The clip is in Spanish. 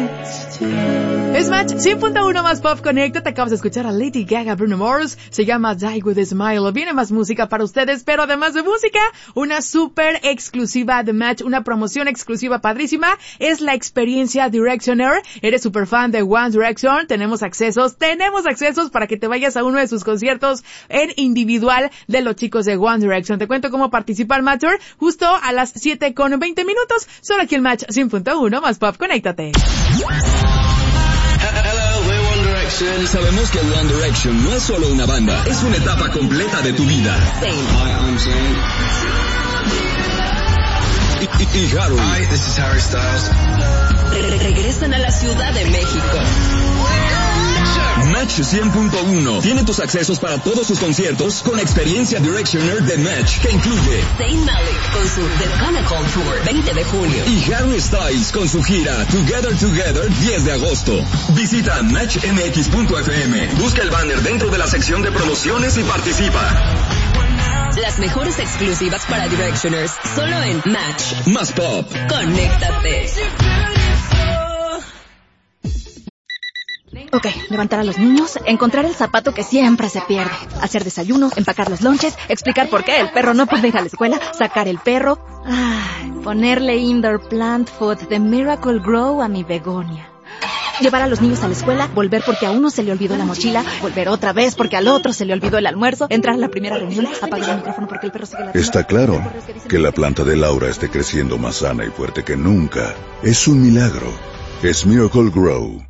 Es Match 100.1 más Pop Connecta. Te acabas de escuchar a Lady Gaga, Bruno Mars. Se llama Die With a Smile. Viene más música para ustedes, pero además de música, una súper exclusiva de Match, una promoción exclusiva padrísima. Es la experiencia Directioner. Eres súper fan de One Direction. Tenemos accesos para que te vayas a uno de sus conciertos en individual de los chicos de One Direction. Te cuento cómo participar, Matcher, justo a las 7:20, solo aquí en Match 100.1 más Pop. Conéctate. Sabemos que One Direction no es solo una banda, es una etapa completa de tu vida. Hi, I'm Zayn. Y Harry. Hi, this is Harry Styles. Regresan a la Ciudad de México. Match 100.1 tiene tus accesos para todos sus conciertos con experiencia Directioner de Match, que incluye Zayn Malik con su The Pinnacle Tour 20 de junio y Harry Styles con su gira Together 10 de agosto. Visita matchmx.fm, busca el banner dentro de la sección de promociones y participa. Las mejores exclusivas para Directioners, solo en Match. Más Pop. Conéctate. Ok, levantar a los niños, encontrar el zapato que siempre se pierde, hacer desayuno, empacar los lonches, explicar por qué el perro no puede ir a la escuela, sacar el perro, ponerle indoor plant food de Miracle Grow a mi begonia. Llevar a los niños a la escuela, volver porque a uno se le olvidó la mochila, volver otra vez porque al otro se le olvidó el almuerzo, entrar a la primera reunión, apagar el micrófono porque el perro sigue ladrando. Está claro que la planta de Laura esté creciendo más sana y fuerte que nunca. Es un milagro. Es Miracle Grow.